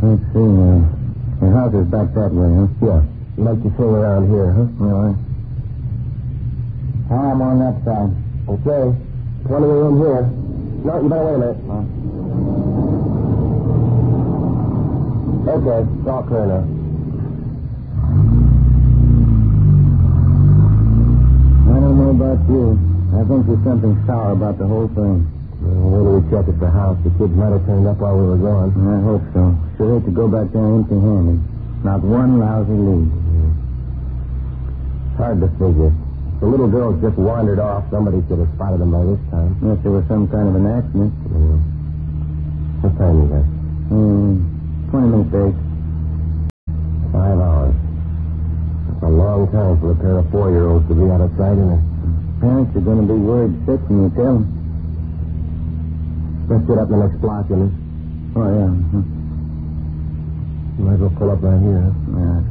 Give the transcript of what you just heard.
Let's see, the house is back that way, huh? Yeah. You'd like to swing around here, huh? All right. I'm on that side. Okay. Plenty of room here. No, you better wait a minute. Okay, it's all clear now. I don't know about you. I think there's something sour about the whole thing. Where do we check at the house? The kids might have turned up while we were gone. I hope so. Sure hate to go back there empty-handed. Not one lousy lead. It's hard to figure. The little girls just wandered off. Somebody should have spotted them by this time. Unless there was some kind of an accident. What time is that? 20 minutes late. 5 hours. That's a long time for a pair of 4-year-olds to be out of sight, isn't it? Parents are going to be worried sick when you tell them. Let's get up the next block, Jimmy. Oh, yeah. You might as well pull up right here, huh? Yeah.